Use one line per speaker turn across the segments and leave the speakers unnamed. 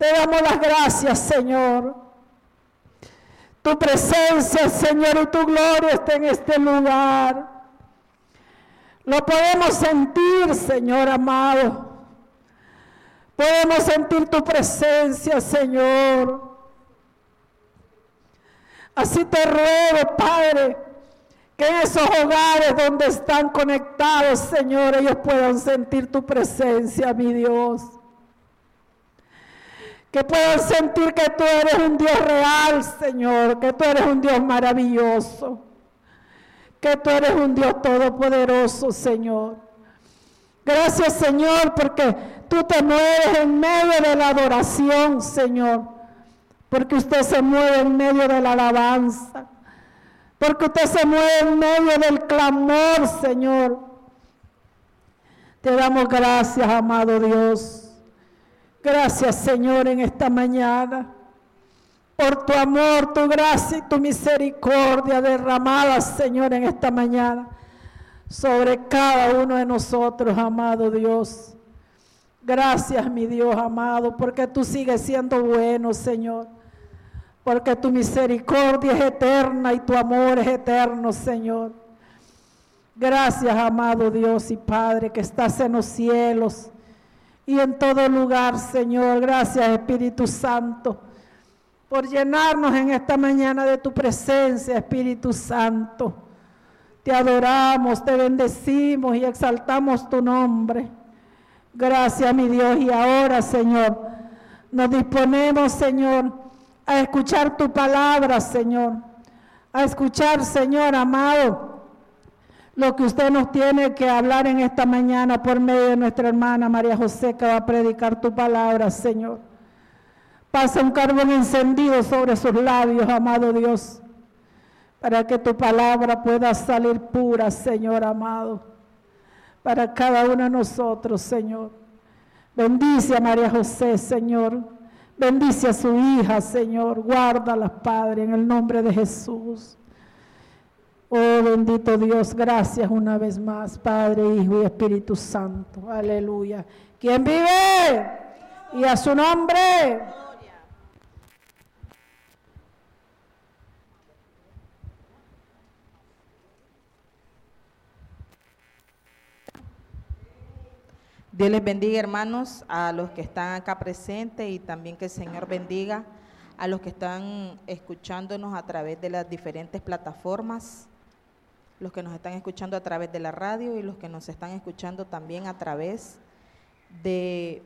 Te damos las gracias, Señor. Tu presencia, Señor, y tu gloria está en este lugar. Lo podemos sentir, Señor amado. Podemos sentir tu presencia, Señor. Así te ruego, Padre, que en esos hogares donde están conectados, Señor, ellos puedan sentir tu presencia, mi Dios. Que puedan sentir que tú eres un Dios real, Señor, que tú eres un Dios maravilloso, que tú eres un Dios todopoderoso, Señor. Gracias, Señor, porque tú te mueves en medio de la adoración, Señor, porque usted se mueve en medio de la alabanza, porque usted se mueve en medio del clamor, Señor. Te damos gracias, amado Dios. Gracias, Señor, en esta mañana, por tu amor, tu gracia y tu misericordia derramadas, Señor, en esta mañana, sobre cada uno de nosotros, amado Dios. Gracias, mi Dios amado, porque tú sigues siendo bueno, Señor, porque tu misericordia es eterna y tu amor es eterno, Señor. Gracias, amado Dios y Padre, que estás en los cielos y en todo lugar, Señor. Gracias, Espíritu Santo, por llenarnos en esta mañana de tu presencia, Espíritu Santo. Te adoramos, te bendecimos y exaltamos tu nombre. Gracias, mi Dios. Y ahora, Señor, nos disponemos, Señor, a escuchar tu palabra, Señor. A escuchar, Señor amado, lo que usted nos tiene que hablar en esta mañana por medio de nuestra hermana María José, que va a predicar tu palabra, Señor. Pasa un carbón encendido sobre sus labios, amado Dios, para que tu palabra pueda salir pura, Señor amado, para cada uno de nosotros, Señor. Bendice a María José, Señor. Bendice a su hija, Señor. Guárdalas, Padre, en el nombre de Jesús. Oh, bendito Dios, gracias una vez más, Padre, Hijo y Espíritu Santo. Aleluya. ¿Quién vive? Y a su nombre.
Dios les bendiga, hermanos, a los que están acá presentes, y también que el Señor bendiga a los que están escuchándonos a través de las diferentes plataformas, los que nos están escuchando a través de la radio y los que nos están escuchando también a través de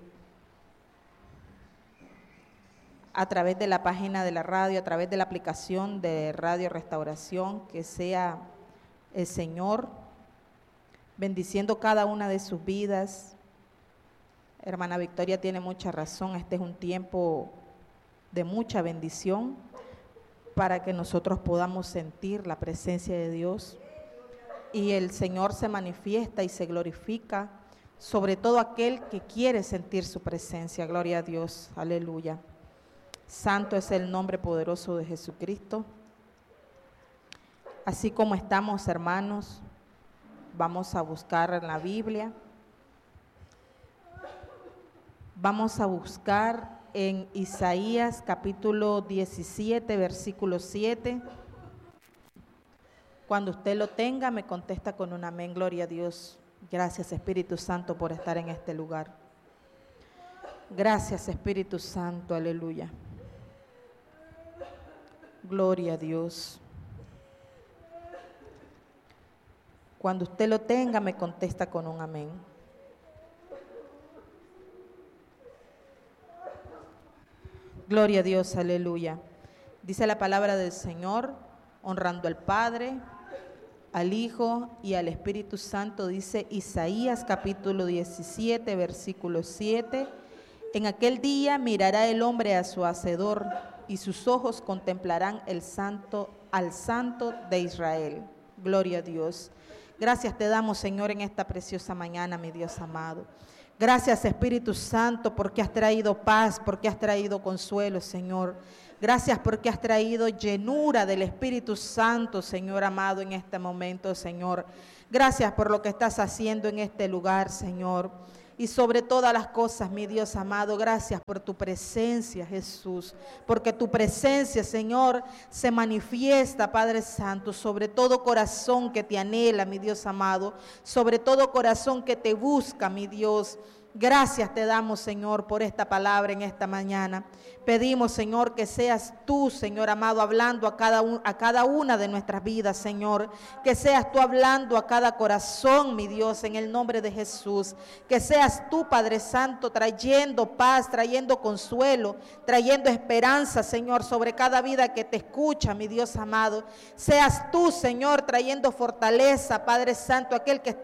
la página de la radio, a través de la aplicación de Radio Restauración. Que sea el Señor bendiciendo cada una de sus vidas. Hermana Victoria tiene mucha razón, este es un tiempo de mucha bendición para que nosotros podamos sentir la presencia de Dios, y el Señor se manifiesta y se glorifica sobre todo aquel que quiere sentir su presencia. Gloria a Dios, aleluya. Santo es el nombre poderoso de Jesucristo. Así como estamos, hermanos, vamos a buscar en la Biblia. Vamos a buscar en Isaías capítulo 17, versículo 7. Cuando usted lo tenga, me contesta con un amén. Gloria a Dios. Gracias, Espíritu Santo, por estar en este lugar. Gracias, Espíritu Santo, aleluya. Gloria a Dios. Cuando usted lo tenga, me contesta con un amén. Gloria a Dios, aleluya. Dice la palabra del Señor, honrando al Padre, al Hijo y al Espíritu Santo. Dice Isaías capítulo 17, versículo 7. En aquel día mirará el hombre a su Hacedor, y sus ojos contemplarán al Santo de Israel. Gloria a Dios. Gracias te damos, Señor, en esta preciosa mañana, mi Dios amado. Gracias, Espíritu Santo, porque has traído paz, porque has traído consuelo, Señor. Gracias porque has traído llenura del Espíritu Santo, Señor amado, en este momento, Señor. Gracias por lo que estás haciendo en este lugar, Señor. Y sobre todas las cosas, mi Dios amado, gracias por tu presencia, Jesús, porque tu presencia, Señor, se manifiesta, Padre Santo, sobre todo corazón que te anhela, mi Dios amado, sobre todo corazón que te busca, mi Dios. Gracias te damos, Señor, por esta palabra en esta mañana. Pedimos, Señor, que seas tú, Señor amado, hablando a cada una de nuestras vidas, Señor. Que seas tú hablando a cada corazón, mi Dios, en el nombre de Jesús. Que seas tú, Padre Santo, trayendo paz, trayendo consuelo, trayendo esperanza, Señor, sobre cada vida que te escucha, mi Dios amado. Seas tú, Señor, trayendo fortaleza, Padre Santo, aquel que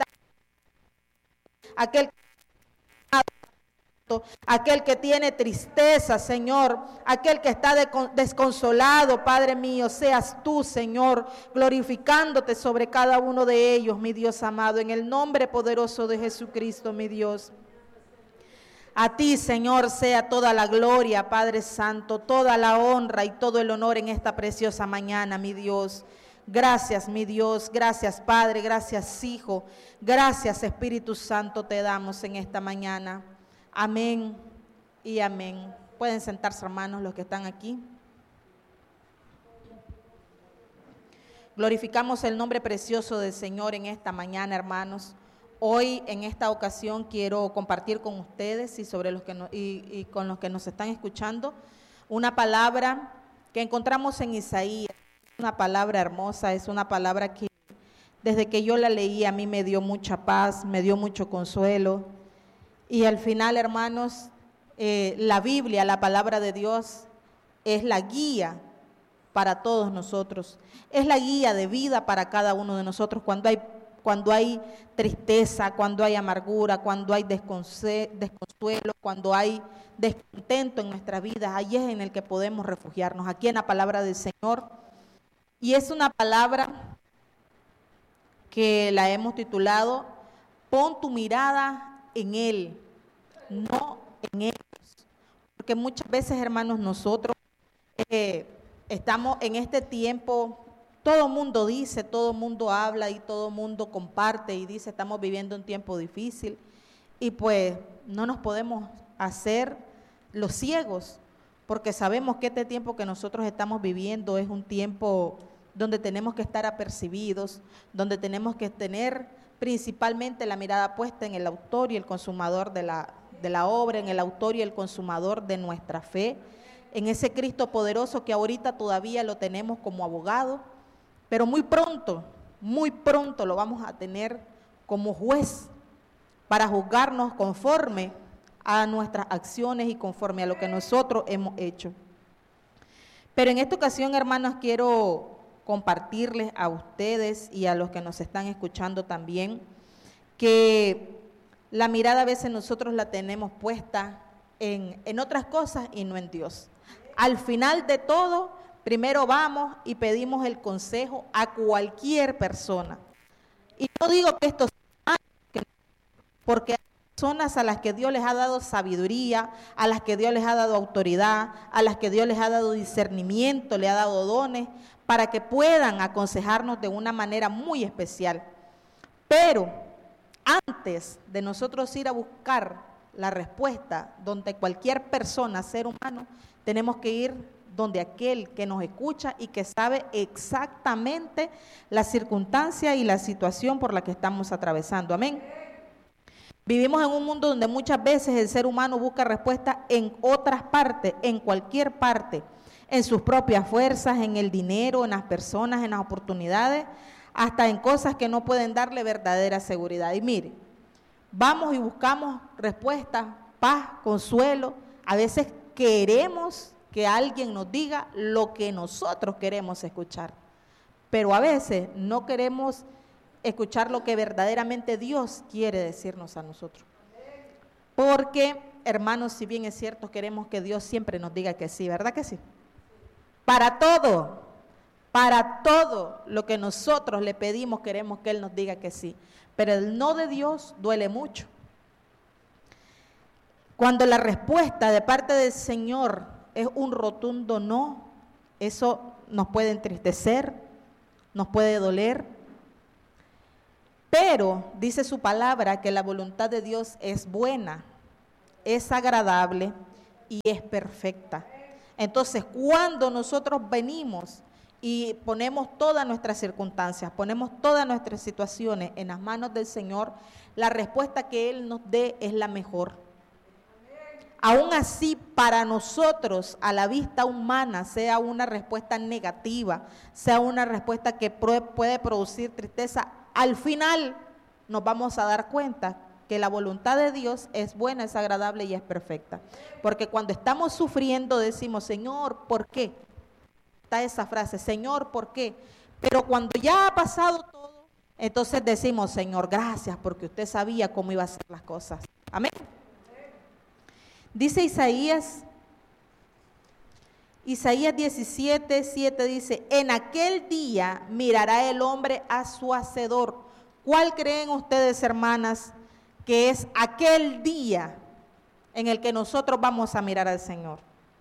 tiene tristeza, Señor, aquel que está desconsolado, Padre mío, seas tú, Señor, glorificándote sobre cada uno de ellos, mi Dios amado, en el nombre poderoso de Jesucristo, mi Dios. A ti, Señor, sea toda la gloria, Padre Santo, toda la honra y todo el honor en esta preciosa mañana, mi Dios. Gracias, mi Dios, gracias, Padre, gracias, Hijo, gracias, Espíritu Santo, te damos en esta mañana. Amén y amén. Pueden sentarse, hermanos, los que están aquí. Glorificamos el nombre precioso del Señor en esta mañana, hermanos. Hoy, en esta ocasión, quiero compartir con ustedes y con los que nos están escuchando una palabra que encontramos en Isaías. Una palabra hermosa, es una palabra que desde que yo la leí a mí me dio mucha paz, me dio mucho consuelo. Y al final, hermanos, la Biblia, la palabra de Dios, es la guía para todos nosotros. Es la guía de vida para cada uno de nosotros cuando hay tristeza, cuando hay amargura, cuando hay desconsuelo, cuando hay descontento en nuestras vidas. Ahí es en el que podemos refugiarnos, aquí en la palabra del Señor. Y es una palabra que la hemos titulado, pon tu mirada en Él, no en ellos. Porque muchas veces, hermanos, nosotros estamos en este tiempo, todo el mundo dice, todo el mundo habla y todo el mundo comparte y dice, estamos viviendo un tiempo difícil y pues no nos podemos hacer los ciegos, porque sabemos que este tiempo que nosotros estamos viviendo es un tiempo donde tenemos que estar apercibidos, donde tenemos que tener principalmente la mirada puesta en el autor y el consumador de la obra, en el autor y el consumador de nuestra fe, en ese Cristo poderoso que ahorita todavía lo tenemos como abogado, pero muy pronto lo vamos a tener como juez para juzgarnos conforme a nuestras acciones y conforme a lo que nosotros hemos hecho. Pero en esta ocasión, hermanos, quiero compartirles a ustedes y a los que nos están escuchando también, que la mirada a veces nosotros la tenemos puesta en otras cosas y no en Dios. Al final de todo, primero vamos y pedimos el consejo a cualquier persona. Y no digo que esto sea mal, porque hay personas a las que Dios les ha dado sabiduría, a las que Dios les ha dado autoridad, a las que Dios les ha dado discernimiento, le ha dado dones, para que puedan aconsejarnos de una manera muy especial. Pero antes de nosotros ir a buscar la respuesta donde cualquier persona, ser humano, tenemos que ir donde aquel que nos escucha y que sabe exactamente la circunstancia y la situación por la que estamos atravesando. Amén. Vivimos en un mundo donde muchas veces el ser humano busca respuesta en otras partes, en cualquier parte, en sus propias fuerzas, en el dinero, en las personas, en las oportunidades, hasta en cosas que no pueden darle verdadera seguridad. Y mire, vamos y buscamos respuestas, paz, consuelo. A veces queremos que alguien nos diga lo que nosotros queremos escuchar, pero a veces no queremos escuchar lo que verdaderamente Dios quiere decirnos a nosotros. Porque, hermanos, si bien es cierto, queremos que Dios siempre nos diga que sí, ¿verdad que sí? Para todo lo que nosotros le pedimos, queremos que Él nos diga que sí. Pero el no de Dios duele mucho. Cuando la respuesta de parte del Señor es un rotundo no, eso nos puede entristecer, nos puede doler. Pero dice su palabra que la voluntad de Dios es buena, es agradable y es perfecta. Entonces, cuando nosotros venimos y ponemos todas nuestras circunstancias, ponemos todas nuestras situaciones en las manos del Señor, la respuesta que Él nos dé es la mejor. Aún así, para nosotros, a la vista humana, sea una respuesta negativa, sea una respuesta que puede producir tristeza, al final nos vamos a dar cuenta que la voluntad de Dios es buena, es agradable y es perfecta. Porque cuando estamos sufriendo decimos, Señor, ¿por qué? Está esa frase, Señor, ¿por qué? Pero cuando ya ha pasado todo, entonces decimos, Señor, gracias, porque usted sabía cómo iba a ser las cosas. Amén. Dice Isaías 17:7 dice, en aquel día mirará el hombre a su hacedor. ¿Cuál creen ustedes, hermanas, que es aquel día en el que nosotros vamos a mirar al Señor?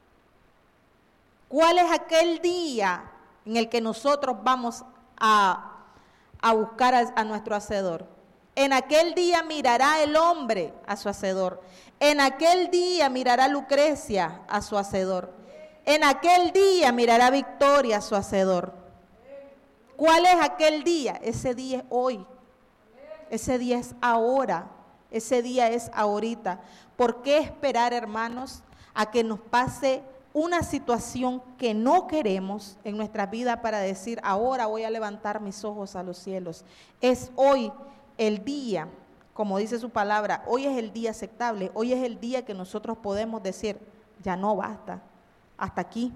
¿Cuál es aquel día en el que nosotros vamos a buscar a nuestro hacedor? En aquel día mirará el hombre a su hacedor. En aquel día mirará Lucrecia a su hacedor. En aquel día mirará Victoria a su hacedor. ¿Cuál es aquel día? Ese día es hoy. Ese día es ahora. Ese día es ahorita. ¿Por qué esperar, hermanos, a que nos pase una situación que no queremos en nuestra vida para decir, ahora voy a levantar mis ojos a los cielos? Es hoy el día, como dice su palabra, hoy es el día aceptable, hoy es el día que nosotros podemos decir, ya no basta, hasta aquí.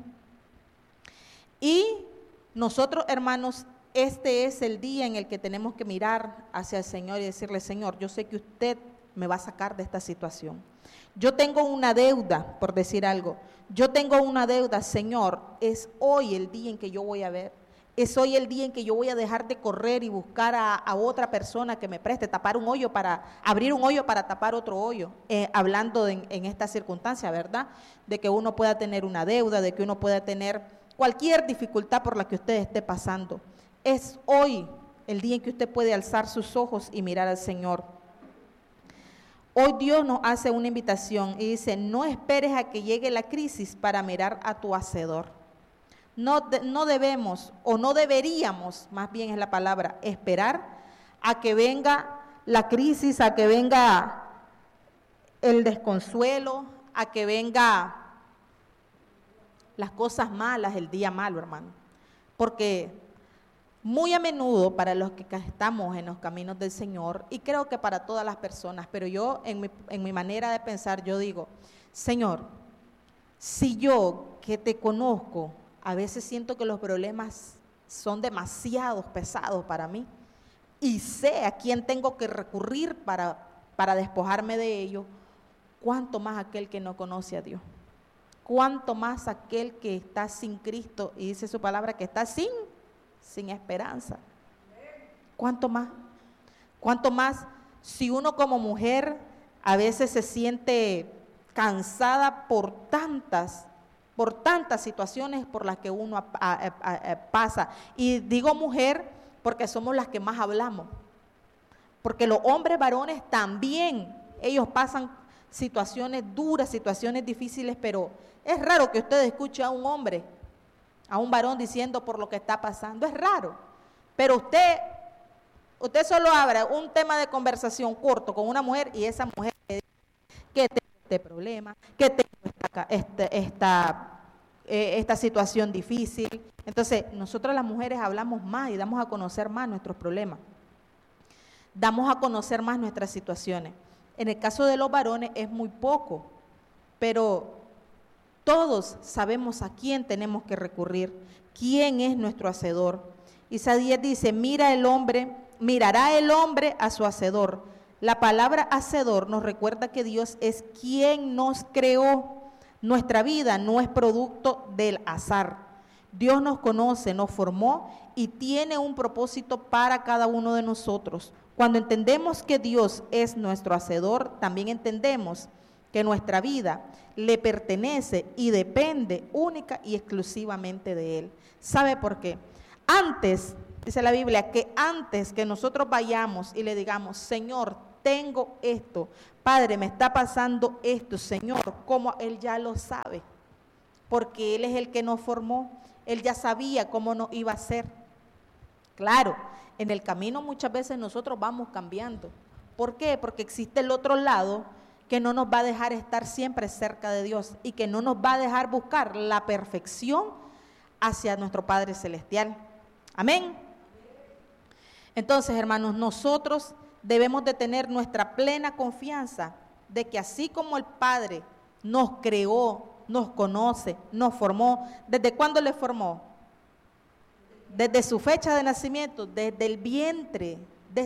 Y nosotros, hermanos, este es el día en el que tenemos que mirar hacia el Señor y decirle, Señor, yo sé que usted me va a sacar de esta situación. Yo tengo una deuda, por decir algo, yo tengo una deuda, Señor, es hoy el día en que yo voy a ver. Es hoy el día en que yo voy a dejar de correr y buscar a otra persona que me preste, abrir un hoyo para tapar otro hoyo, hablando en esta circunstancia, ¿verdad? De que uno pueda tener una deuda, de que uno pueda tener cualquier dificultad por la que usted esté pasando. Es hoy el día en que usted puede alzar sus ojos y mirar al Señor. Hoy Dios nos hace una invitación y dice, no esperes a que llegue la crisis para mirar a tu hacedor. No debemos, o no deberíamos, más bien es la palabra, esperar a que venga la crisis, a que venga el desconsuelo, a que venga las cosas malas, el día malo, hermano. Porque muy a menudo para los que estamos en los caminos del Señor, y creo que para todas las personas, pero yo en mi manera de pensar, yo digo, Señor, si yo que te conozco, a veces siento que los problemas son demasiado pesados para mí y sé a quién tengo que recurrir para despojarme de ellos, cuánto más aquel que no conoce a Dios, cuánto más aquel que está sin Cristo, y dice su palabra que está sin esperanza. ¿Cuánto más si uno como mujer a veces se siente cansada por tantas situaciones por las que uno pasa? Y digo mujer porque somos las que más hablamos, porque los hombres varones también, ellos pasan situaciones duras, situaciones difíciles, pero es raro que usted escuche a un hombre, a un varón diciendo por lo que está pasando, es raro, pero usted solo abra un tema de conversación corto con una mujer y esa mujer le dice que tengo este problema, que tengo esta situación difícil. Entonces, nosotros las mujeres hablamos más y damos a conocer más nuestros problemas, damos a conocer más nuestras situaciones. En el caso de los varones es muy poco, pero todos sabemos a quién tenemos que recurrir, quién es nuestro hacedor. Isaías dice, mirará el hombre a su hacedor. La palabra hacedor nos recuerda que Dios es quien nos creó. Nuestra vida no es producto del azar. Dios nos conoce, nos formó y tiene un propósito para cada uno de nosotros. Cuando entendemos que Dios es nuestro hacedor, también entendemos que nuestra vida le pertenece y depende única y exclusivamente de Él. ¿Sabe por qué? Antes dice la Biblia, que antes que nosotros vayamos y le digamos, Señor, tengo esto, Padre, me está pasando esto, Señor, como Él ya lo sabe, porque Él es el que nos formó, Él ya sabía cómo nos iba a hacer. Claro, en el camino muchas veces nosotros vamos cambiando. ¿Por qué? Porque existe el otro lado que no nos va a dejar estar siempre cerca de Dios y que no nos va a dejar buscar la perfección hacia nuestro Padre Celestial. Amén. Entonces, hermanos, nosotros debemos de tener nuestra plena confianza de que así como el Padre nos creó, nos conoce, nos formó, ¿desde cuándo le formó? Desde su fecha de nacimiento, desde el vientre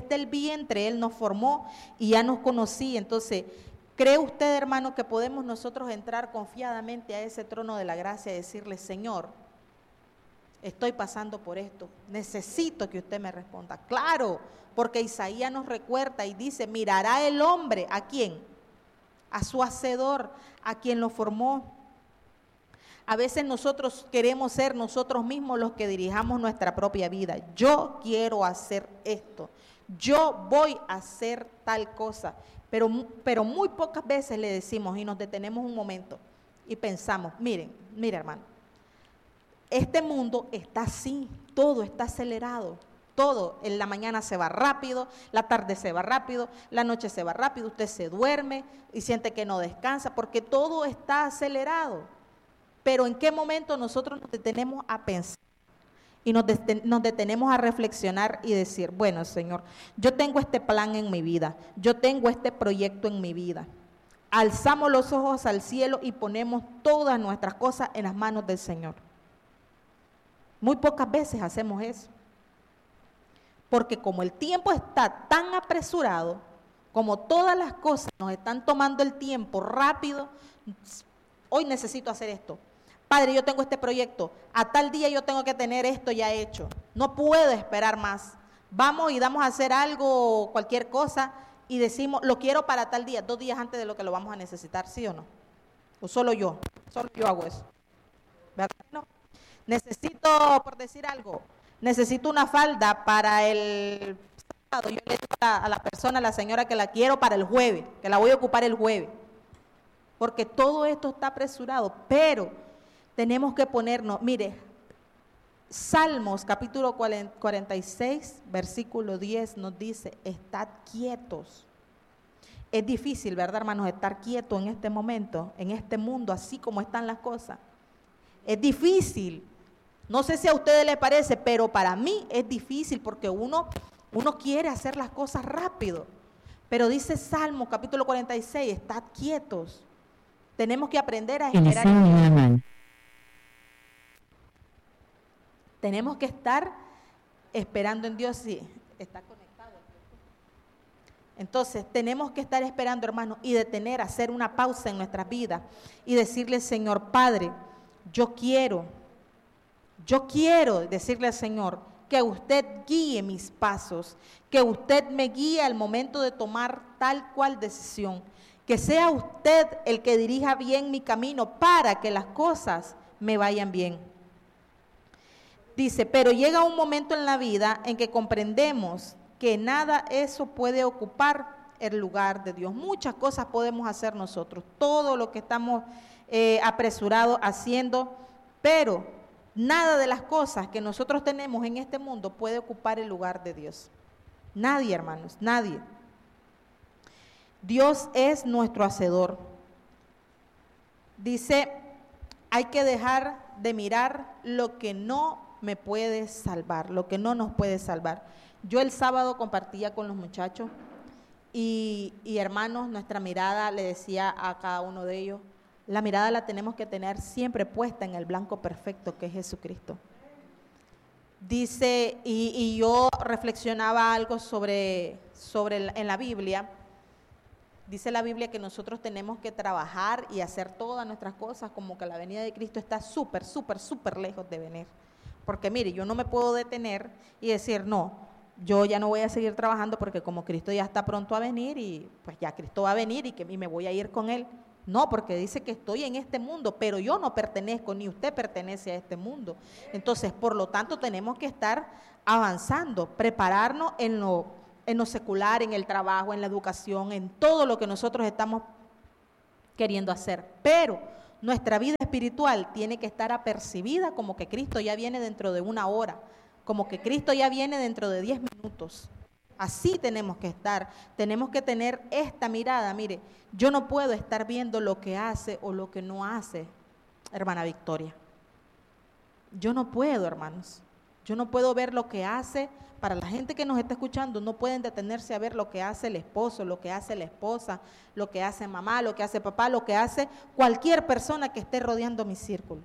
Él nos formó y ya nos conocía. Entonces, ¿cree usted, hermano, que podemos nosotros entrar confiadamente a ese trono de la gracia y decirle, Señor, estoy pasando por esto, necesito que usted me responda? Claro, porque Isaías nos recuerda y dice, mirará el hombre, ¿a quién? A su hacedor, a quien lo formó. A veces nosotros queremos ser nosotros mismos los que dirijamos nuestra propia vida. Yo quiero hacer esto, yo voy a hacer tal cosa, pero muy pocas veces le decimos y nos detenemos un momento y pensamos, mire hermano, este mundo está así, todo está acelerado, todo, en la mañana se va rápido, la tarde se va rápido, la noche se va rápido, usted se duerme y siente que no descansa porque todo está acelerado. Pero ¿en qué momento nosotros nos detenemos a pensar y nos detenemos a reflexionar y decir, bueno, Señor, yo tengo este plan en mi vida, yo tengo este proyecto en mi vida? Alzamos los ojos al cielo y ponemos todas nuestras cosas en las manos del Señor. Muy pocas veces hacemos eso. Porque como el tiempo está tan apresurado, como todas las cosas nos están tomando el tiempo rápido, hoy necesito hacer esto. Padre, yo tengo este proyecto, a tal día yo tengo que tener esto ya hecho, no puedo esperar más. Vamos y damos a hacer algo, cualquier cosa, y decimos, lo quiero para tal día, 2 días antes de lo que lo vamos a necesitar, ¿sí o no? O solo yo hago eso. ¿Verdad? No. Necesito, por decir algo, necesito una falda para el sábado. Yo le digo a la persona, a la señora, que la quiero para el jueves, que la voy a ocupar el jueves. Porque todo esto está apresurado, pero tenemos que ponernos, mire, Salmos capítulo 46, versículo 10 nos dice, estad quietos. Es difícil, ¿verdad, hermanos, estar quietos en este momento, en este mundo, así como están las cosas? Es difícil. No sé si a ustedes les parece, pero para mí es difícil porque uno quiere hacer las cosas rápido. Pero dice Salmo capítulo 46, estad quietos. Tenemos que aprender a esperar. Tenemos que estar esperando en Dios. Sí, está conectado. Entonces, tenemos que estar esperando, hermanos, y detener, hacer una pausa en nuestras vidas y decirle, Señor Padre, yo quiero decirle al Señor que usted guíe mis pasos, que usted me guíe al momento de tomar tal cual decisión, que sea usted el que dirija bien mi camino para que las cosas me vayan bien. Dice, pero llega un momento en la vida en que comprendemos que nada eso puede ocupar el lugar de Dios. Muchas cosas podemos hacer nosotros, todo lo que estamos apresurados haciendo, pero nada de las cosas que nosotros tenemos en este mundo puede ocupar el lugar de Dios. Nadie, hermanos, nadie. Dios es nuestro hacedor. Dice, hay que dejar de mirar lo que no me puede salvar, lo que no nos puede salvar. Yo el sábado compartía con los muchachos y hermanos, nuestra mirada, le decía a cada uno de ellos, la mirada la tenemos que tener siempre puesta en el blanco perfecto que es Jesucristo. Dice, y yo reflexionaba algo en la Biblia. Dice la Biblia que nosotros tenemos que trabajar y hacer todas nuestras cosas como que la venida de Cristo está súper lejos de venir. Porque mire, yo no me puedo detener y decir, no, yo ya no voy a seguir trabajando porque como Cristo ya está pronto a venir y pues ya Cristo va a venir y me voy a ir con Él. No, porque dice que estoy en este mundo, pero yo no pertenezco, ni usted pertenece a este mundo. Entonces, por lo tanto, tenemos que estar avanzando, prepararnos en lo secular, en el trabajo, en la educación, en todo lo que nosotros estamos queriendo hacer. Pero nuestra vida espiritual tiene que estar apercibida como que Cristo ya viene dentro de 1 hora, como que Cristo ya viene dentro de 10 minutos. Así tenemos que estar, tenemos que tener esta mirada. Mire, yo no puedo estar viendo lo que hace o lo que no hace, hermana Victoria. Yo no puedo, hermanos. Yo no puedo ver lo que hace. Para la gente que nos está escuchando, no pueden detenerse a ver lo que hace el esposo, lo que hace la esposa, lo que hace mamá, lo que hace papá, lo que hace cualquier persona que esté rodeando mi círculo.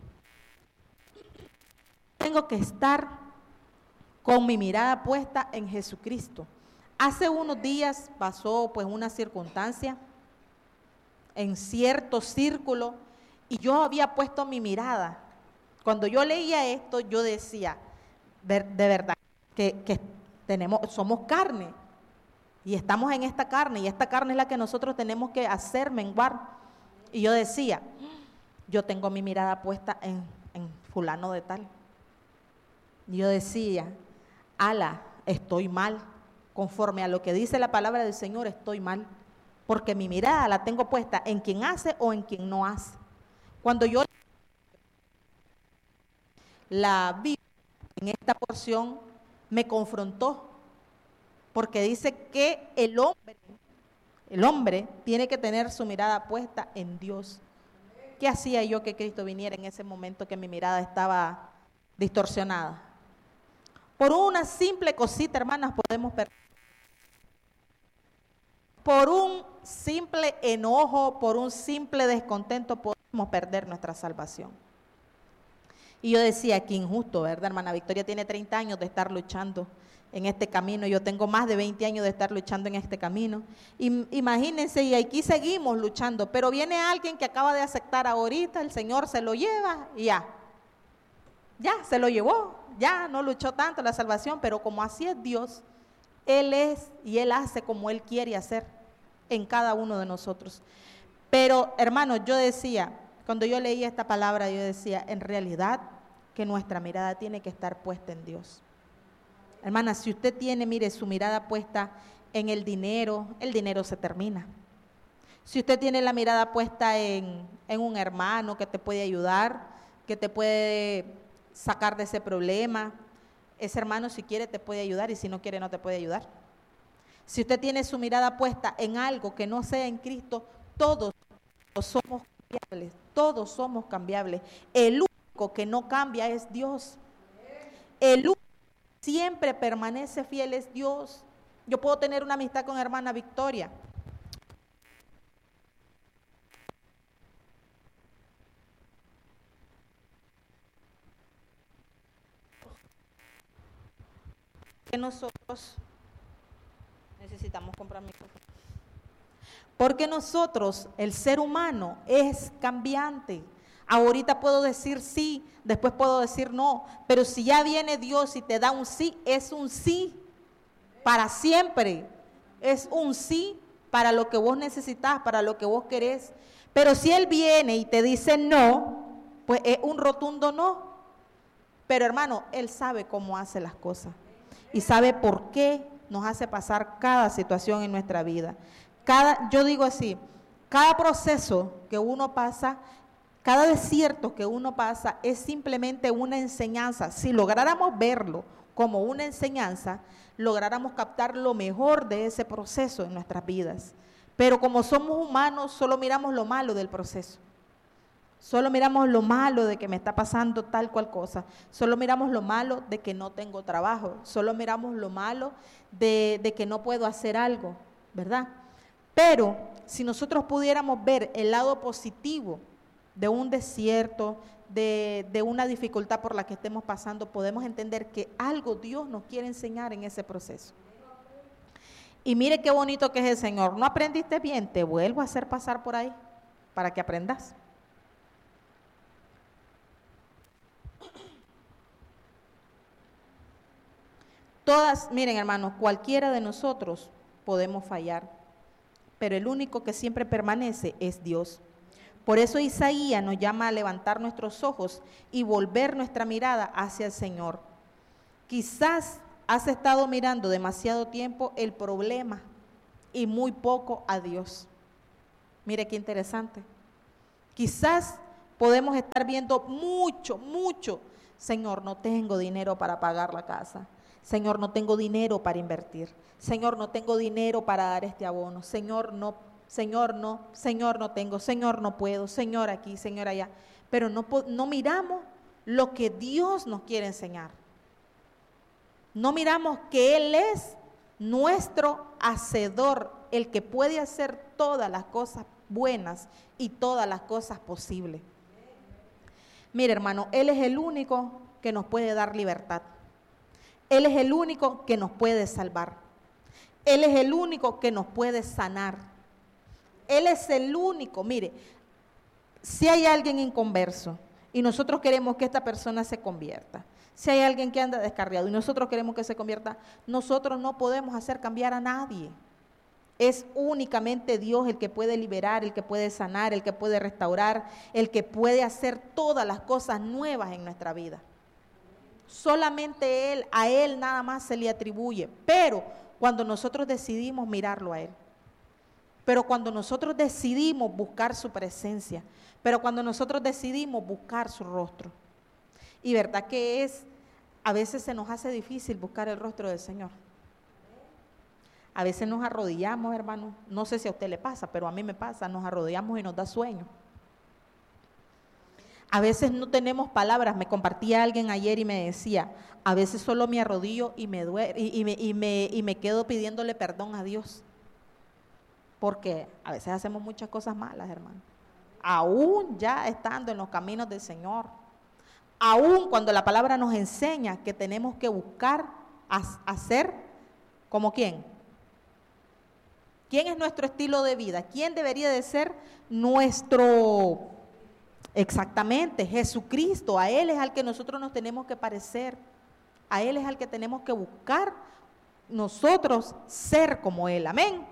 Tengo que estar con mi mirada puesta en Jesucristo. Hace unos días pasó pues una circunstancia en cierto círculo y yo había puesto mi mirada. Cuando yo leía esto, yo decía, de verdad, que somos carne y estamos en esta carne y esta carne es la que nosotros tenemos que hacer menguar. Y yo decía, yo tengo mi mirada puesta en fulano de tal. Y yo decía, ala, estoy mal, conforme a lo que dice la palabra del Señor, estoy mal, porque mi mirada la tengo puesta en quien hace o en quien no hace. Cuando yo la vi en esta porción, me confrontó, porque dice que el hombre tiene que tener su mirada puesta en Dios. ¿Qué hacía yo que Cristo viniera en ese momento que mi mirada estaba distorsionada? Por una simple cosita, hermanas, podemos perder. Por un simple enojo, por un simple descontento, podemos perder nuestra salvación. Y yo decía, qué injusto, ¿verdad? Hermana Victoria tiene 30 años de estar luchando en este camino. Yo tengo más de 20 años de estar luchando en este camino. Imagínense, y aquí seguimos luchando, pero viene alguien que acaba de aceptar ahorita, el Señor se lo lleva y ya se lo llevó, ya no luchó tanto la salvación, pero como así es Dios, Él es y Él hace como Él quiere hacer en cada uno de nosotros. Pero, hermanos, yo decía, cuando yo leía esta palabra, yo decía, en realidad, que nuestra mirada tiene que estar puesta en Dios. Hermana, si usted tiene, mire, su mirada puesta en el dinero se termina. Si usted tiene la mirada puesta en un hermano que te puede ayudar, que te puede sacar de ese problema, ese hermano si quiere te puede ayudar y si no quiere no te puede ayudar. Si usted tiene su mirada puesta en algo que no sea en Cristo, todos somos cambiables, todos somos cambiables. El único que no cambia es Dios. El único que siempre permanece fiel es Dios. Yo puedo tener una amistad con hermana Victoria. Que nosotros necesitamos comprar micrófono. Porque nosotros, el ser humano, es cambiante. Ahorita puedo decir sí, después puedo decir no, pero si ya viene Dios y te da un sí, es un sí para siempre. Es un sí para lo que vos necesitas, para lo que vos querés. Pero si Él viene y te dice no, pues es un rotundo no. Pero hermano, Él sabe cómo hace las cosas y sabe por qué nos hace pasar cada situación en nuestra vida. Yo digo así, cada proceso que uno pasa, cada desierto que uno pasa es simplemente una enseñanza. Si lográramos verlo como una enseñanza, lográramos captar lo mejor de ese proceso en nuestras vidas. Pero como somos humanos, solo miramos lo malo del proceso. Solo miramos lo malo de que me está pasando tal cual cosa. Solo miramos lo malo de que no tengo trabajo. Solo miramos lo malo de que no puedo hacer algo, ¿verdad? Pero si nosotros pudiéramos ver el lado positivo de un desierto, de una dificultad por la que estemos pasando, podemos entender que algo Dios nos quiere enseñar en ese proceso. Y mire qué bonito que es el Señor. ¿No aprendiste bien? Te vuelvo a hacer pasar por ahí para que aprendas. Miren hermanos, cualquiera de nosotros podemos fallar, pero el único que siempre permanece es Dios. Por eso Isaías nos llama a levantar nuestros ojos y volver nuestra mirada hacia el Señor. Quizás has estado mirando demasiado tiempo el problema y muy poco a Dios. Mire qué interesante. Quizás podemos estar viendo mucho. Señor, no tengo dinero para pagar la casa. Señor, no tengo dinero para invertir. Señor, no tengo dinero para dar este abono. Señor, no tengo. Señor, no puedo. Señor, aquí, Señor, allá. Pero no miramos lo que Dios nos quiere enseñar. No miramos que Él es nuestro hacedor, el que puede hacer todas las cosas buenas y todas las cosas posibles. Mire, hermano, Él es el único que nos puede dar libertad. Él es el único que nos puede salvar. Él es el único que nos puede sanar. Él es el único. Mire, si hay alguien inconverso y nosotros queremos que esta persona se convierta, si hay alguien que anda descarriado y nosotros queremos que se convierta, nosotros no podemos hacer cambiar a nadie. Es únicamente Dios el que puede liberar, el que puede sanar, el que puede restaurar, el que puede hacer todas las cosas nuevas en nuestra vida. Solamente Él, a Él nada más se le atribuye, pero cuando nosotros decidimos mirarlo a Él, pero cuando nosotros decidimos buscar su presencia, pero cuando nosotros decidimos buscar su rostro, y verdad que a veces se nos hace difícil buscar el rostro del Señor. A veces nos arrodillamos, hermano, no sé si a usted le pasa, pero a mí me pasa, nos arrodillamos y nos da sueño. A veces no tenemos palabras. Me compartía alguien ayer y me decía, a veces solo me arrodillo y me quedo pidiéndole perdón a Dios. Porque a veces hacemos muchas cosas malas, hermano. Aún ya estando en los caminos del Señor. Aún cuando la palabra nos enseña que tenemos que buscar hacer como quién. ¿Quién es nuestro estilo de vida? ¿Quién debería de ser nuestro? Exactamente, Jesucristo. A Él es al que nosotros nos tenemos que parecer. A Él es al que tenemos que buscar nosotros ser como Él. Amén.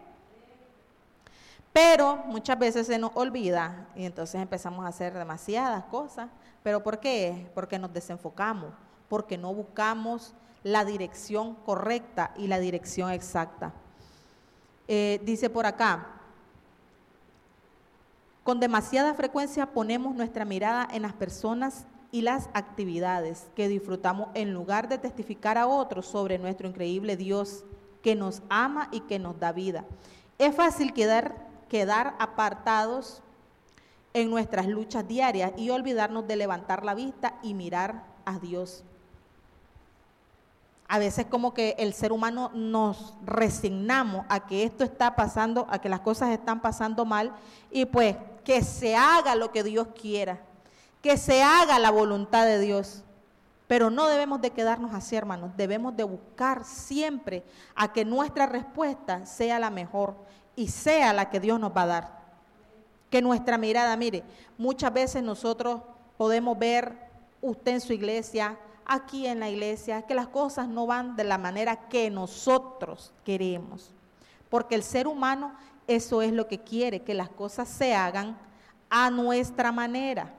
Pero muchas veces se nos olvida y entonces empezamos a hacer demasiadas cosas. ¿Pero por qué? Porque nos desenfocamos, porque no buscamos la dirección correcta y la dirección exacta. Dice por acá, con demasiada frecuencia ponemos nuestra mirada en las personas y las actividades que disfrutamos en lugar de testificar a otros sobre nuestro increíble Dios que nos ama y que nos da vida. Es fácil quedar apartados en nuestras luchas diarias y olvidarnos de levantar la vista y mirar a Dios. A veces como que el ser humano nos resignamos a que esto está pasando, a que las cosas están pasando mal y pues que se haga lo que Dios quiera, que se haga la voluntad de Dios. Pero no debemos de quedarnos así, hermanos, debemos de buscar siempre a que nuestra respuesta sea la mejor y sea la que Dios nos va a dar. Que nuestra mirada, mire, muchas veces nosotros podemos ver, usted en su iglesia, aquí en la iglesia, que las cosas no van de la manera que nosotros queremos. Porque el ser humano eso es lo que quiere, que las cosas se hagan a nuestra manera.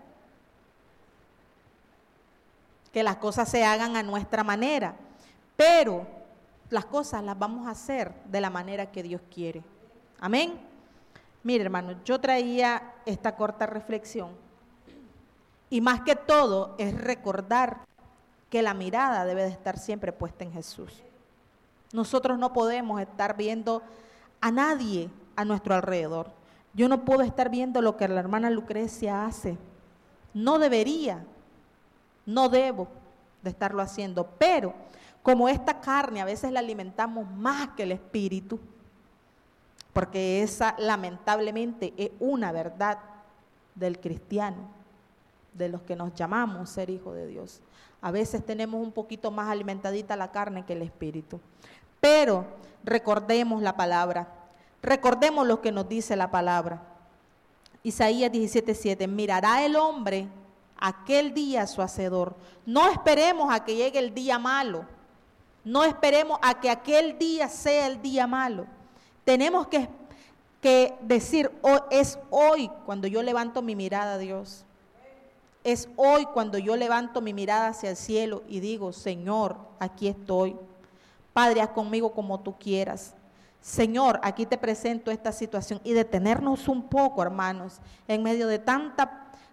Que las cosas se hagan a nuestra manera. Pero las cosas las vamos a hacer de la manera que Dios quiere. Amén. Mire, hermano, yo traía esta corta reflexión. Y más que todo es recordar que la mirada debe de estar siempre puesta en Jesús. Nosotros no podemos estar viendo a nadie a nuestro alrededor. Yo no puedo estar viendo lo que la hermana Lucrecia hace. No debería, no debo de estarlo haciendo. Pero como esta carne a veces la alimentamos más que el espíritu, porque esa lamentablemente es una verdad del cristiano, de los que nos llamamos ser hijos de Dios. A veces tenemos un poquito más alimentadita la carne que el espíritu. Pero recordemos la palabra, recordemos lo que nos dice la palabra. Isaías 17:7, mirará el hombre aquel día su hacedor. No esperemos a que llegue el día malo, no esperemos a que aquel día sea el día malo. Tenemos que que decir, es hoy cuando yo levanto mi mirada a Dios. Es hoy cuando yo levanto mi mirada hacia el cielo y digo, Señor, aquí estoy. Padre, haz conmigo como tú quieras. Señor, aquí te presento esta situación, y detenernos un poco, hermanos, en medio de tanto,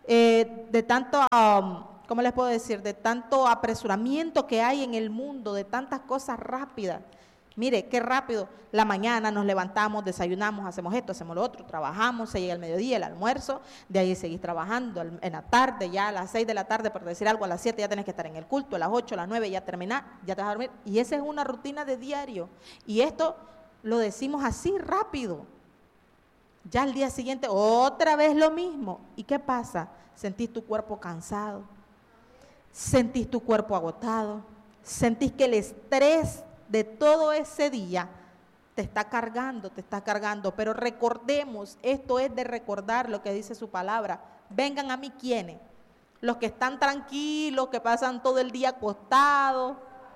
¿cómo les puedo decir? De tanto apresuramiento que hay en el mundo, de tantas cosas rápidas. Mire, qué rápido, la mañana nos levantamos, desayunamos, hacemos esto, hacemos lo otro, trabajamos, se llega el mediodía, el almuerzo, de ahí seguís trabajando, en la tarde, ya a las 6 de la tarde, por decir algo, a las 7 ya tenés que estar en el culto, a las 8, a las 9 ya terminás, ya te vas a dormir, y esa es una rutina de diario, y esto lo decimos así rápido. Ya al día siguiente, otra vez lo mismo, ¿y qué pasa? Sentís tu cuerpo cansado, sentís tu cuerpo agotado, sentís que el estrés de todo ese día te está cargando, pero recordemos, esto es de recordar lo que dice su palabra. Vengan a mí, ¿quiénes? Los que están tranquilos, que pasan todo el día acostados.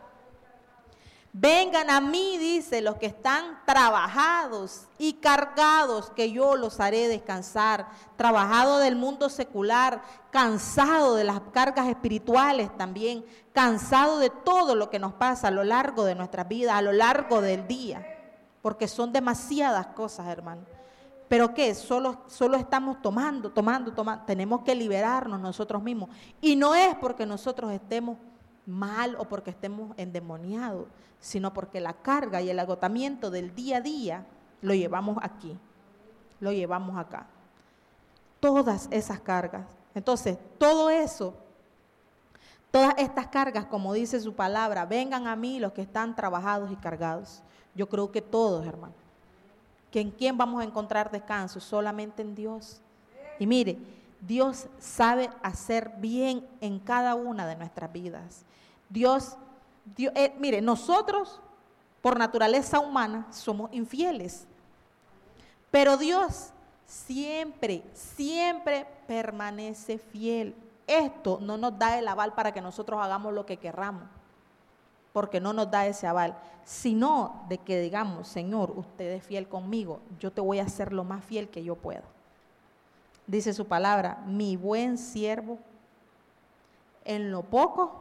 Vengan a mí, dice, los que están trabajados y cargados, que yo los haré descansar. Trabajado del mundo secular, cansado de las cargas espirituales también, cansado de todo lo que nos pasa a lo largo de nuestras vidas, a lo largo del día, porque son demasiadas cosas, hermano. ¿Pero qué? Solo estamos tomando. Tenemos que liberarnos nosotros mismos. Y no es porque nosotros estemos mal o porque estemos endemoniados, sino porque la carga y el agotamiento del día a día lo llevamos aquí, lo llevamos acá. Todas esas cargas. Entonces, todo eso, todas estas cargas, como dice su palabra, vengan a mí los que están trabajados y cargados. Yo creo que todos, hermano. ¿Que en quién vamos a encontrar descanso? Solamente en Dios. Y mire, Dios sabe hacer bien en cada una de nuestras vidas. Mire, nosotros por naturaleza humana somos infieles, pero Dios siempre permanece fiel. Esto no nos da el aval para que nosotros hagamos lo que querramos, porque no nos da ese aval, sino de que digamos, Señor, usted es fiel conmigo, yo te voy a hacer lo más fiel que yo pueda. Dice su palabra, mi buen siervo, en lo poco,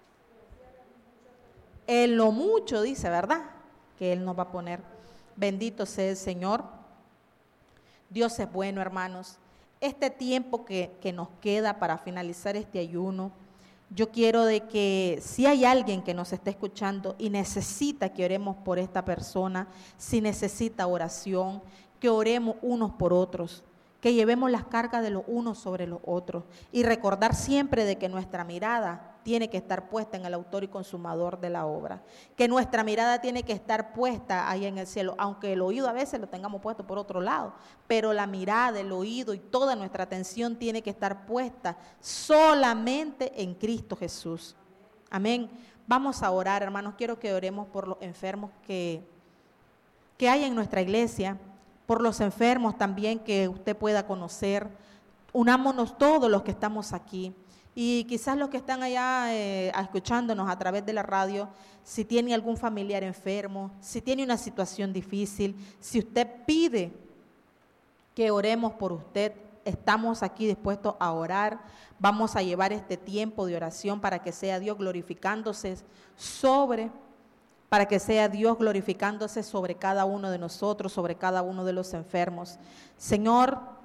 en lo mucho, dice, ¿verdad? Que Él nos va a poner. Bendito sea el Señor. Dios es bueno, hermanos. Este tiempo que nos queda para finalizar este ayuno, yo quiero de que si hay alguien que nos esté escuchando y necesita que oremos por esta persona, si necesita oración, que oremos unos por otros, que llevemos las cargas de los unos sobre los otros y recordar siempre de que nuestra mirada tiene que estar puesta en el autor y consumador de la obra, que nuestra mirada tiene que estar puesta ahí en el cielo, aunque el oído a veces lo tengamos puesto por otro lado, pero la mirada, el oído y toda nuestra atención tiene que estar puesta solamente en Cristo Jesús. Amén. Vamos a orar, hermanos. Quiero que oremos por los enfermos que hay en nuestra iglesia, por los enfermos también que usted pueda conocer. Unámonos todos los que estamos aquí. Y quizás los que están allá escuchándonos a través de la radio, si tiene algún familiar enfermo, si tiene una situación difícil, si usted pide que oremos por usted, estamos aquí dispuestos a orar. Vamos a llevar este tiempo de oración para que sea Dios glorificándose sobre cada uno de nosotros, sobre cada uno de los enfermos. Señor,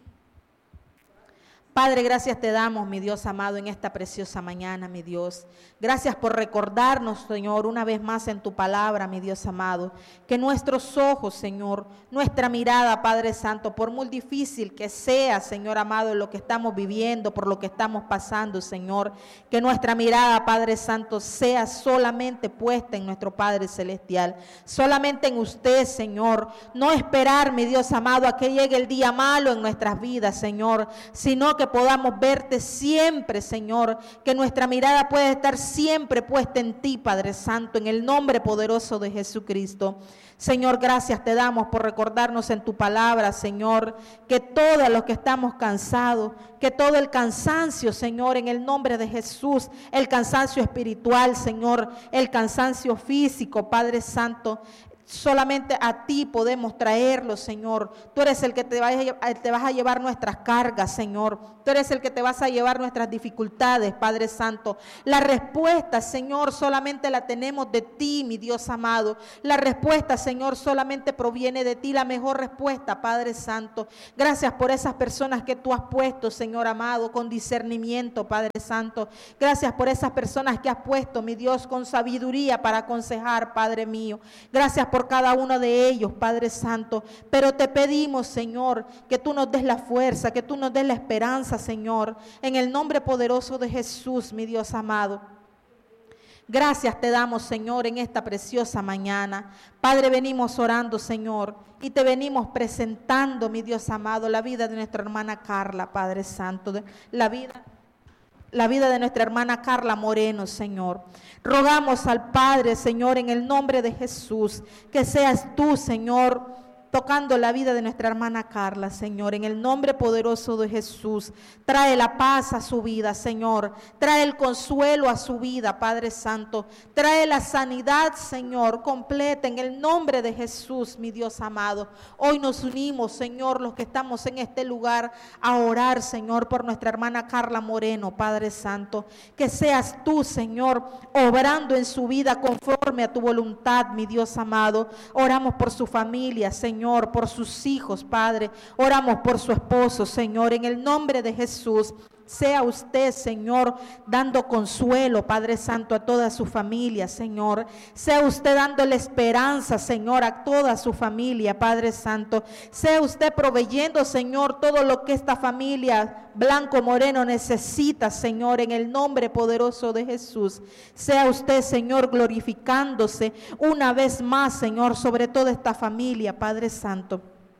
Padre, gracias te damos, mi Dios amado, en esta preciosa mañana, mi Dios. Gracias por recordarnos, Señor, una vez más en tu palabra, mi Dios amado, que nuestros ojos, Señor, nuestra mirada, Padre Santo, por muy difícil que sea, Señor amado, lo que estamos viviendo, por lo que estamos pasando, Señor, que nuestra mirada, Padre Santo, sea solamente puesta en nuestro Padre Celestial, solamente en usted, Señor. No esperar, mi Dios amado, a que llegue el día malo en nuestras vidas, Señor, sino que podamos verte siempre, Señor, que nuestra mirada pueda estar siempre puesta en ti, Padre Santo, en el nombre poderoso de Jesucristo. Señor, gracias te damos por recordarnos en tu palabra, Señor, que todos los que estamos cansados, que todo el cansancio, Señor, en el nombre de Jesús, el cansancio espiritual, Señor, el cansancio físico, Padre Santo, Solamente a ti podemos traerlo, Señor. Tú eres el que te vas a llevar nuestras cargas, Señor. Tú eres el que te vas a llevar nuestras dificultades, Padre Santo. La respuesta, Señor, solamente la tenemos de ti, mi Dios amado. La respuesta, Señor, solamente proviene de ti. La mejor respuesta, Padre Santo. Gracias por esas personas que tú has puesto, Señor amado, con discernimiento, Padre Santo. Gracias por esas personas que has puesto, mi Dios, con sabiduría para aconsejar, Padre mío. Gracias por cada uno de ellos, Padre Santo. Pero te pedimos, Señor, que tú nos des la fuerza, que tú nos des la esperanza, Señor, en el nombre poderoso de Jesús, mi Dios amado. Gracias te damos, Señor, en esta preciosa mañana. Padre, venimos orando, Señor, y te venimos presentando, mi Dios amado, la vida de nuestra hermana Carla, Padre Santo, la vida de nuestra hermana Carla Moreno, Señor. Rogamos al Padre, Señor, en el nombre de Jesús, que seas tú, Señor, tocando la vida de nuestra hermana Carla, Señor, en el nombre poderoso de Jesús. Trae la paz a su vida, Señor. Trae el consuelo a su vida, Padre Santo. Trae la sanidad, Señor, completa en el nombre de Jesús, mi Dios amado. Hoy nos unimos, Señor, los que estamos en este lugar, a orar, Señor, por nuestra hermana Carla Moreno, Padre Santo. Que seas tú, Señor, obrando en su vida conforme a tu voluntad, mi Dios amado. Oramos por su familia, Señor, por sus hijos, Padre. Oramos por su esposo, Señor, en el nombre de Jesús. Sea usted, Señor, dando consuelo, Padre Santo, a toda su familia, Señor. Sea usted dándole esperanza, Señor, a toda su familia, Padre Santo. Sea usted proveyendo, Señor, todo lo que esta familia Blanco Moreno necesita, Señor, en el nombre poderoso de Jesús. Sea usted, Señor, glorificándose una vez más, Señor, sobre toda esta familia, Padre Santo.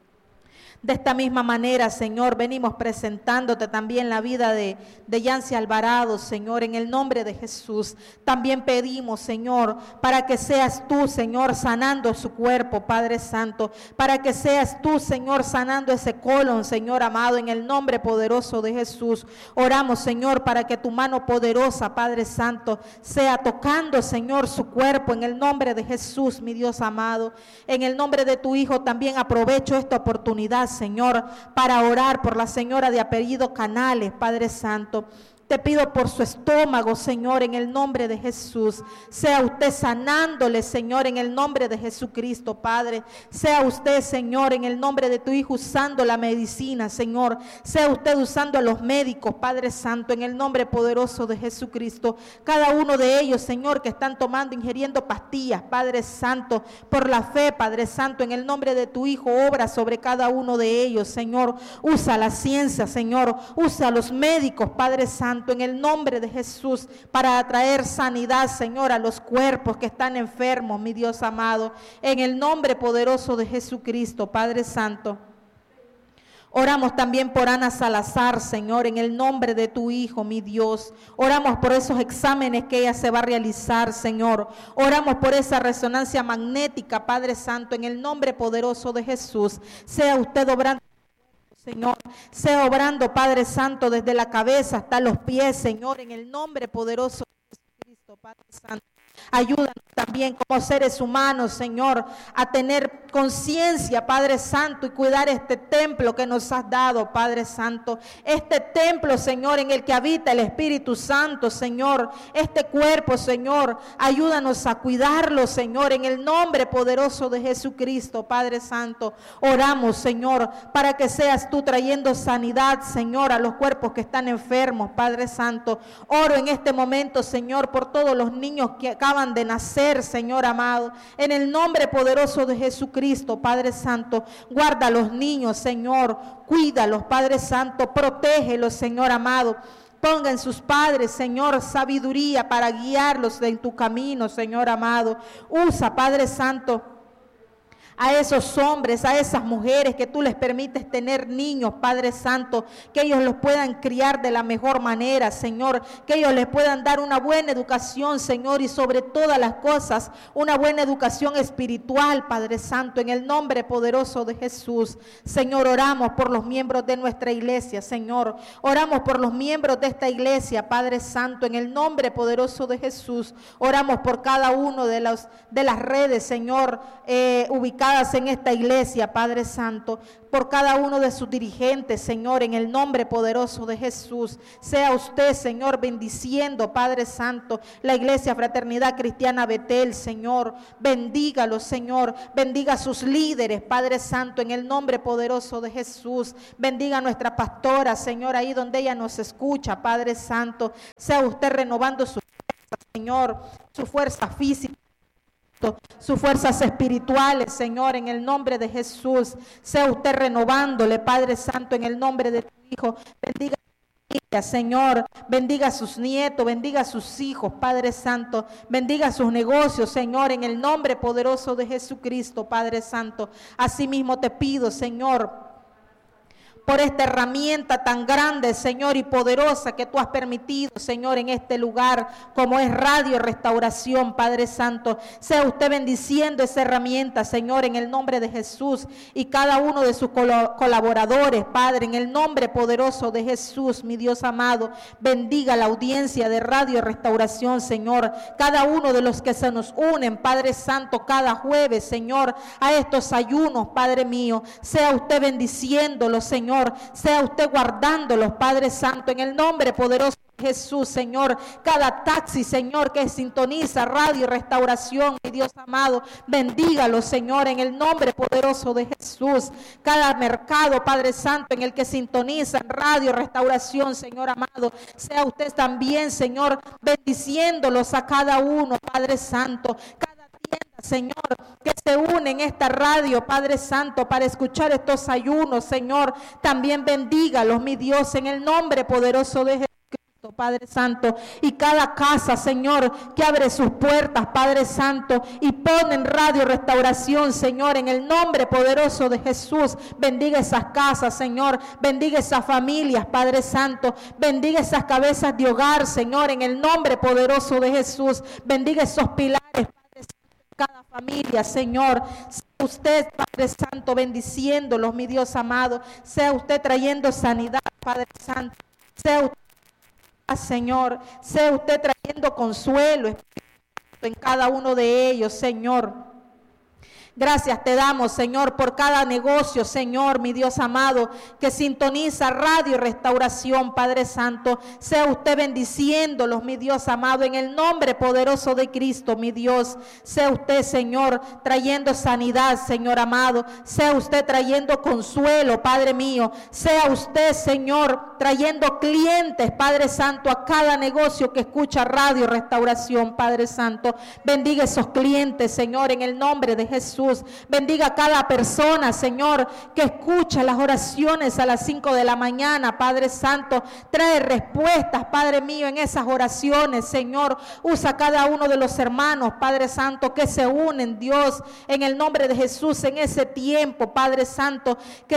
De esta misma manera, Señor, venimos presentándote también la vida de Yancy Alvarado, Señor, en el nombre de Jesús. También pedimos, Señor, para que seas tú, Señor, sanando su cuerpo, Padre Santo. Para que seas tú, Señor, sanando ese colon, Señor amado, en el nombre poderoso de Jesús. Oramos, Señor, para que tu mano poderosa, Padre Santo, sea tocando, Señor, su cuerpo en el nombre de Jesús, mi Dios amado. En el nombre de tu Hijo también aprovecho esta oportunidad, Señor, para orar por la señora de apellido Canales, Padre Santo. Te pido por su estómago, Señor, en el nombre de Jesús. Sea usted sanándole, Señor, en el nombre de Jesucristo, Padre. Sea usted, Señor, en el nombre de tu Hijo, usando la medicina, Señor. Sea usted usando a los médicos, Padre Santo, en el nombre poderoso de Jesucristo. Cada uno de ellos, Señor, que están tomando, ingiriendo pastillas, Padre Santo, por la fe, Padre Santo, en el nombre de tu Hijo, obra sobre cada uno de ellos, Señor. Usa la ciencia, Señor. Usa a los médicos, Padre Santo, en el nombre de Jesús, para traer sanidad, Señor, a los cuerpos que están enfermos, mi Dios amado, en el nombre poderoso de Jesucristo, Padre Santo. Oramos también por Ana Salazar, Señor, en el nombre de tu Hijo, mi Dios. Oramos por esos exámenes que ella se va a realizar, Señor. Oramos por esa resonancia magnética, Padre Santo, en el nombre poderoso de Jesús. Sea usted obrando, Señor, sea obrando, Padre Santo, desde la cabeza hasta los pies, Señor, en el nombre poderoso de Jesucristo, Padre Santo. Ayúdanos también como seres humanos, Señor, a tener conciencia, Padre Santo, y cuidar este templo que nos has dado, Padre Santo. Este templo, Señor, en el que habita el Espíritu Santo, Señor. Este cuerpo, Señor, ayúdanos a cuidarlo, Señor, en el nombre poderoso de Jesucristo, Padre Santo. Oramos, Señor, para que seas tú trayendo sanidad, Señor, a los cuerpos que están enfermos, Padre Santo. Oro en este momento, Señor, por todos los niños que acaban de nacer, Señor amado, en el nombre poderoso de Jesucristo, Padre Santo. Guarda a los niños, Señor, cuídalos, Padre Santo, protégelos, Señor amado. Ponga en sus padres, Señor, sabiduría para guiarlos en tu camino, Señor amado. Usa, Padre Santo, a esos hombres, a esas mujeres que tú les permites tener niños, Padre Santo, que ellos los puedan criar de la mejor manera, Señor, que ellos les puedan dar una buena educación, Señor, y sobre todas las cosas, una buena educación espiritual, Padre Santo, en el nombre poderoso de Jesús. Señor, oramos por los miembros de nuestra iglesia, Señor, oramos por los miembros de esta iglesia, Padre Santo, en el nombre poderoso de Jesús. Oramos por cada uno de las redes, Señor, ubicadas en esta iglesia, Padre Santo, por cada uno de sus dirigentes, Señor, en el nombre poderoso de Jesús. Sea usted, Señor, bendiciendo, Padre Santo, la iglesia Fraternidad Cristiana Betel, Señor. Bendígalo, Señor. Bendiga a sus líderes, Padre Santo, en el nombre poderoso de Jesús. Bendiga a nuestra pastora, Señor, ahí donde ella nos escucha, Padre Santo. Sea usted renovando su fuerza, Señor, su fuerza física, sus fuerzas espirituales, Señor, en el nombre de Jesús. Sea usted renovándole, Padre Santo, en el nombre de tu Hijo. Bendiga a ella, Señor, bendiga a sus nietos, bendiga a sus hijos, Padre Santo, bendiga sus negocios, Señor, en el nombre poderoso de Jesucristo, Padre Santo. Asimismo te pido, Señor, por esta herramienta tan grande, Señor, y poderosa que tú has permitido, Señor, en este lugar, como es Radio Restauración, Padre Santo. Sea usted bendiciendo esa herramienta, Señor, en el nombre de Jesús, y cada uno de sus colaboradores, Padre, en el nombre poderoso de Jesús, mi Dios amado. Bendiga la audiencia de Radio Restauración, Señor, cada uno de los que se nos unen, Padre Santo, cada jueves, Señor, a estos ayunos, Padre mío. Sea usted bendiciéndolos, Señor. Sea usted guardándolos, Padre Santo, en el nombre poderoso de Jesús, Señor. Cada taxi, Señor, que sintoniza Radio Restauración, mi Dios amado, bendígalo, Señor, en el nombre poderoso de Jesús. Cada mercado, Padre Santo, en el que sintoniza Radio Restauración, Señor amado, sea usted también, Señor, bendiciéndolos a cada uno, Padre Santo. Señor, que se une en esta radio, Padre Santo, para escuchar estos ayunos, Señor, también bendígalos, mi Dios, en el nombre poderoso de Jesucristo, Padre Santo. Y cada casa, Señor, que abre sus puertas, Padre Santo, y pone en Radio Restauración, Señor, en el nombre poderoso de Jesús. Bendiga esas casas, Señor, bendiga esas familias, Padre Santo, bendiga esas cabezas de hogar, Señor, en el nombre poderoso de Jesús. Bendiga esos pilares, cada familia, Señor. Sea usted, Padre Santo, bendiciéndolos, mi Dios amado. Sea usted trayendo sanidad, Padre Santo. Sea usted, Señor, sea usted trayendo consuelo en cada uno de ellos, Señor. Gracias te damos, Señor, por cada negocio, Señor, mi Dios amado, que sintoniza Radio Restauración, Padre Santo. Sea usted bendiciéndolos, mi Dios amado, en el nombre poderoso de Cristo, mi Dios. Sea usted, Señor, trayendo sanidad, Señor amado. Sea usted trayendo consuelo, Padre mío. Sea usted, Señor, trayendo clientes, Padre Santo, a cada negocio que escucha Radio Restauración, Padre Santo. Bendiga esos clientes, Señor, en el nombre de Jesús. Bendiga a cada persona, Señor, que escucha las oraciones a las 5 de la mañana, Padre Santo. Trae respuestas, Padre mío, en esas oraciones, Señor. Usa cada uno de los hermanos, Padre Santo, que se unen, Dios, en el nombre de Jesús, en ese tiempo, Padre Santo, que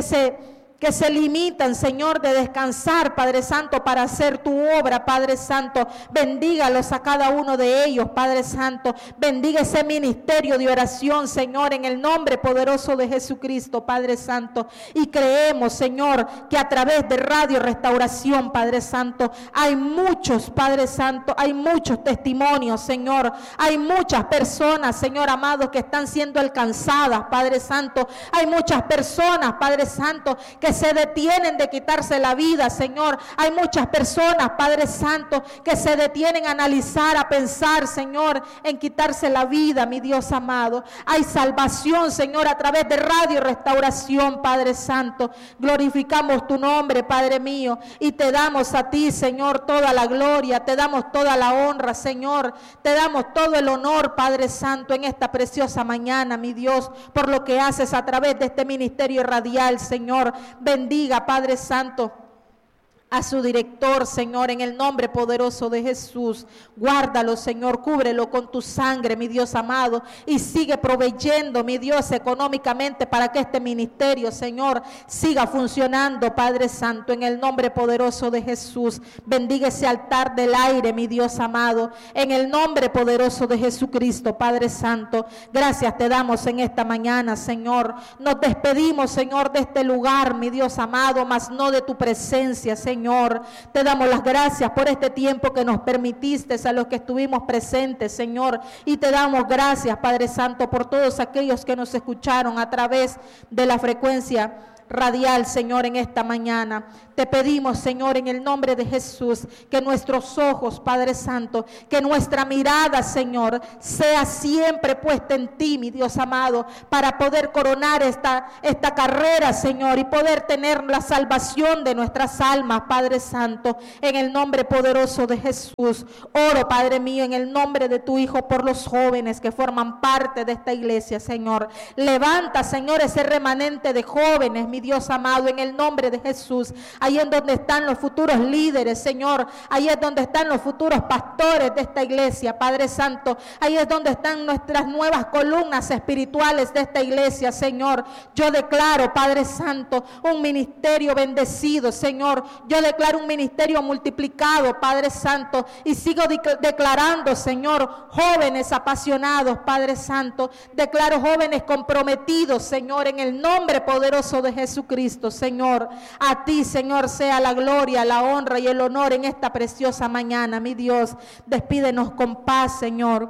se limitan, Señor, de descansar, Padre Santo, para hacer tu obra, Padre Santo. Bendígalos a cada uno de ellos, Padre Santo. Bendiga ese ministerio de oración, Señor, en el nombre poderoso de Jesucristo, Padre Santo. Y creemos, Señor, que a través de Radio Restauración, Padre Santo, hay muchos, Padre Santo, hay muchos testimonios, Señor. Hay muchas personas, Señor amado, que están siendo alcanzadas, Padre Santo. Hay muchas personas, Padre Santo, que se detienen de quitarse la vida, Señor. Hay muchas personas, Padre Santo, que se detienen a analizar, a pensar, Señor, en quitarse la vida, mi Dios amado. Hay salvación, Señor, a través de Radio Restauración, Padre Santo. Glorificamos tu nombre, Padre mío, y te damos a ti, Señor, toda la gloria, te damos toda la honra, Señor. Te damos todo el honor, Padre Santo, en esta preciosa mañana, mi Dios, por lo que haces a través de este ministerio radial, Señor. Bendiga, Padre Santo, a su director, Señor, en el nombre poderoso de Jesús. Guárdalo, Señor, cúbrelo con tu sangre, mi Dios amado, y sigue proveyendo, mi Dios, económicamente para que este ministerio, Señor, siga funcionando, Padre Santo, en el nombre poderoso de Jesús. Bendiga ese altar del aire, mi Dios amado, en el nombre poderoso de Jesucristo, Padre Santo. Gracias te damos en esta mañana, Señor. Nos despedimos, Señor, de este lugar, mi Dios amado, mas no de tu presencia, Señor. Te damos las gracias por este tiempo que nos permitiste a los que estuvimos presentes, Señor, y te damos gracias, Padre Santo, por todos aquellos que nos escucharon a través de la frecuencia radial, Señor, en esta mañana. Te pedimos, Señor, en el nombre de Jesús, que nuestros ojos, Padre Santo, que nuestra mirada, Señor, sea siempre puesta en ti, mi Dios amado, para poder coronar esta carrera, Señor, y poder tener la salvación de nuestras almas, Padre Santo, en el nombre poderoso de Jesús. Oro, Padre mío, en el nombre de tu Hijo, por los jóvenes que forman parte de esta iglesia, Señor. Levanta, Señor, ese remanente de jóvenes, mi Dios amado, en el nombre de Jesús. Ahí es donde están los futuros líderes, Señor. Ahí es donde están los futuros pastores de esta iglesia, Padre Santo. Ahí es donde están nuestras nuevas columnas espirituales de esta iglesia, Señor. Yo declaro, Padre Santo, un ministerio bendecido, Señor. Yo declaro un ministerio multiplicado, Padre Santo. Y sigo declarando, Señor, jóvenes apasionados, Padre Santo. Declaro jóvenes comprometidos, Señor, en el nombre poderoso de Jesucristo, Señor. A ti, Señor, sea la gloria, la honra y el honor en esta preciosa mañana, mi Dios. Despídenos con paz, Señor.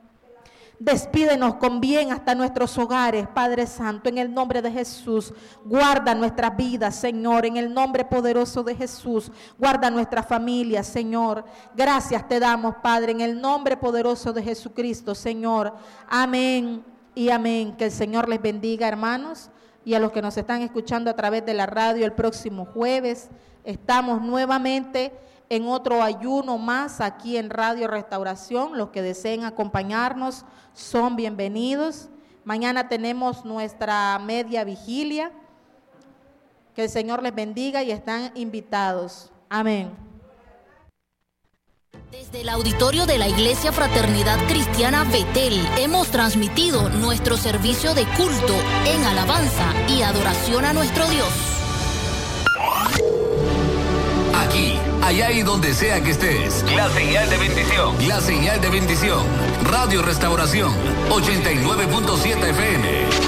Despídenos con bien hasta nuestros hogares, Padre Santo, en el nombre de Jesús. Guarda nuestras vidas, Señor, en el nombre poderoso de Jesús. Guarda nuestra familia, Señor. Gracias te damos, Padre, en el nombre poderoso de Jesucristo, Señor. Amén y amén. Que el Señor les bendiga, hermanos. Y a los que nos están escuchando a través de la radio, el próximo jueves estamos nuevamente en otro ayuno más aquí en Radio Restauración. Los que deseen acompañarnos son bienvenidos. Mañana tenemos nuestra media vigilia. Que el Señor les bendiga y están invitados. Amén.
Desde el auditorio de la Iglesia Fraternidad Cristiana Betel hemos transmitido nuestro servicio de culto en alabanza y adoración a nuestro Dios.
Aquí, allá y donde sea que estés. La señal de bendición. La señal de bendición. Radio Restauración 89.7 FM.